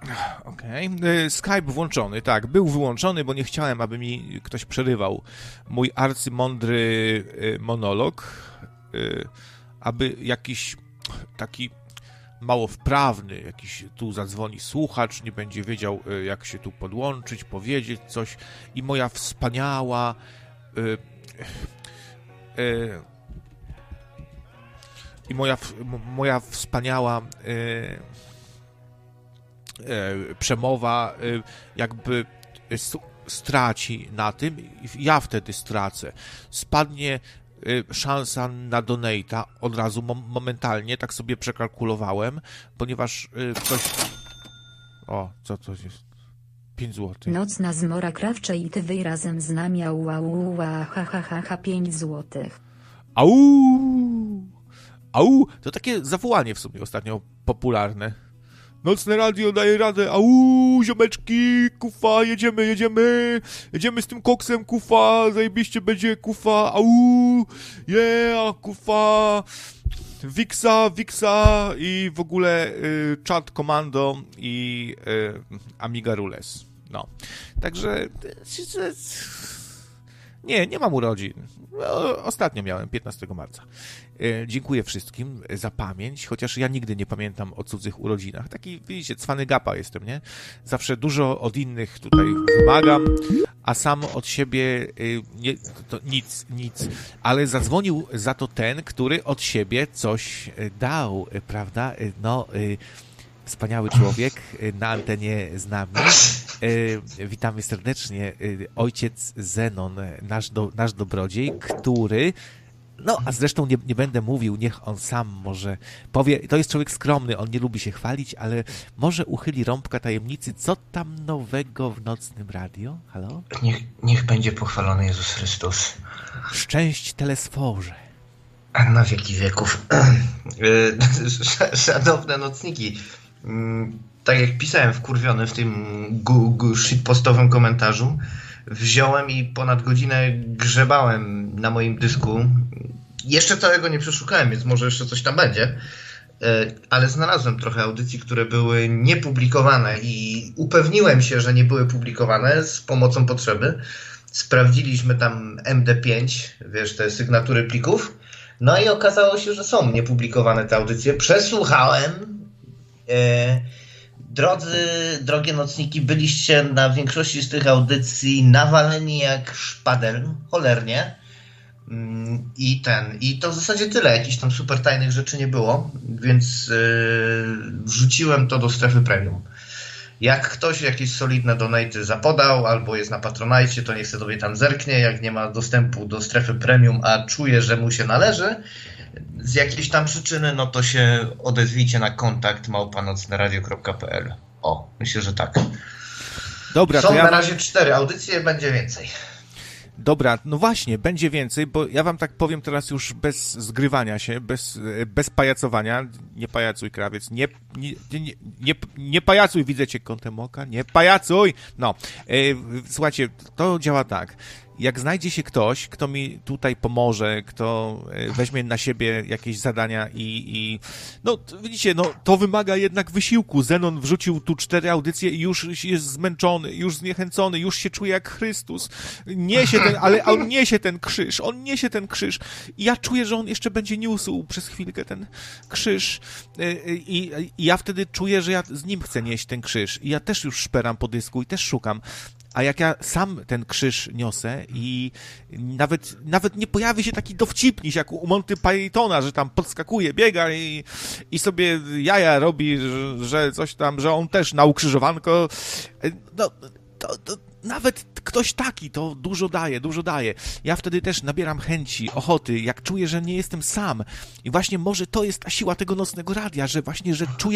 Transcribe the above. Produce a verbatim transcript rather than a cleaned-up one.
Okej. Okay. Skype włączony, tak. Był wyłączony, bo nie chciałem, aby mi ktoś przerywał mój arcymądry monolog, aby jakiś taki mało wprawny, jakiś tu zadzwoni słuchacz, nie będzie wiedział, jak się tu podłączyć, powiedzieć coś i moja wspaniała y, y, i moja, moja wspaniała y, y, przemowa y, jakby straci na tym, ja wtedy stracę. Spadnie szansa na donate'a od razu, mom- momentalnie, tak sobie przekalkulowałem, ponieważ y, ktoś... O, co to jest? pięć złotych. Nocna zmora krawcze i ty wy razem z nami, au, au, ha, ha, ha, ha, pięć złotych. Au! Au! To takie zawołanie w sumie ostatnio popularne. Nocne radio daje radę, au, ziomeczki, kufa, jedziemy, jedziemy, jedziemy z tym koksem, kufa, zajebiście będzie, kufa, au, yeah, kufa, Wiksa, Wiksa i w ogóle y, Chat Commando i y, Amiga Rules. No, także nie, nie mam urodzin. Ostatnio miałem, piętnastego marca. E, dziękuję wszystkim za pamięć, chociaż ja nigdy nie pamiętam o cudzych urodzinach. Taki, widzicie, cwany gapa jestem, nie? Zawsze dużo od innych tutaj wymagam, a sam od siebie y, nie, to nic, nic. Ale zadzwonił za to ten, który od siebie coś dał, prawda? No, y, wspaniały człowiek na antenie z nami. E, witamy serdecznie. E, ojciec Zenon, nasz, do, nasz dobrodziej, który... No, a zresztą nie, nie będę mówił, niech on sam może powie. To jest człowiek skromny, on nie lubi się chwalić, ale może uchyli rąbka tajemnicy, co tam nowego w Nocnym Radio? Halo? Niech, niech będzie pochwalony Jezus Chrystus. Szczęść telesforze. A na wieki wieków. Szanowne nocniki. Tak jak pisałem wkurwiony w tym gu, gu, shitpostowym komentarzu, wziąłem i ponad godzinę grzebałem na moim dysku. Jeszcze całego nie przeszukałem, więc może jeszcze coś tam będzie. Ale znalazłem trochę audycji, które były niepublikowane i upewniłem się, że nie były publikowane z pomocą potrzeby. Sprawdziliśmy tam M D pięć, wiesz, te sygnatury plików. No i okazało się, że są niepublikowane te audycje. Przesłuchałem. Drodzy, drogie nocniki, byliście na większości z tych audycji nawaleni jak szpadel, cholernie. I ten, i to w zasadzie tyle, jakichś tam super tajnych rzeczy nie było, więc yy, wrzuciłem to do strefy premium. Jak ktoś jakieś solidne donaty zapodał, albo jest na Patronite, to niech sobie tam zerknie, jak nie ma dostępu do strefy premium, a czuje, że mu się należy z jakiejś tam przyczyny, no to się odezwijcie na kontakt małpa nocneradio kropka p l. O, myślę, że tak. Dobra, są to ja... na razie cztery audycje, będzie więcej. Dobra, no właśnie, będzie więcej, bo ja wam tak powiem teraz już bez zgrywania się, bez, bez pajacowania. Nie pajacuj, krawiec, nie, nie, nie, nie, nie pajacuj, widzę cię kątem oka, nie pajacuj! No, e, słuchajcie, to działa tak. Jak znajdzie się ktoś, kto mi tutaj pomoże, kto weźmie na siebie jakieś zadania i, i no widzicie, no to wymaga jednak wysiłku. Zenon wrzucił tu cztery audycje i już jest zmęczony, już zniechęcony, już się czuje jak Chrystus. Niesie ten, ale on niesie ten krzyż, on niesie ten krzyż i ja czuję, że on jeszcze będzie niósł przez chwilkę ten krzyż i, i, i ja wtedy czuję, że ja z nim chcę nieść ten krzyż i ja też już szperam po dysku i też szukam. A jak ja sam ten krzyż niosę i nawet, nawet nie pojawi się taki dowcipniś jak u Monty Pythona, że tam podskakuje, biega i, i sobie jaja robi, że, że coś tam, że on też na ukrzyżowanko. No, to, to nawet ktoś taki to dużo daje, dużo daje. Ja wtedy też nabieram chęci, ochoty, jak czuję, że nie jestem sam. I właśnie może to jest ta siła tego Nocnego Radia, że właśnie, że czuję